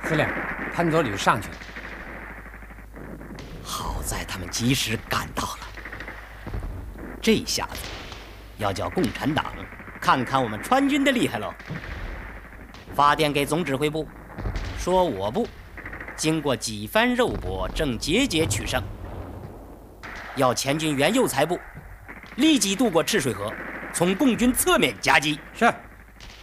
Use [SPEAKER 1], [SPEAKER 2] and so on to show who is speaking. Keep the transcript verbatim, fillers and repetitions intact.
[SPEAKER 1] 司令，潘佐旅上去了。
[SPEAKER 2] 好在他们及时赶到了，这下子要叫共产党看看我们川军的厉害喽。发电给总指挥部，说我部经过几番肉搏，正节节取胜，要前进原右才部，立即渡过赤水河，从共军侧面夹击。
[SPEAKER 1] 是。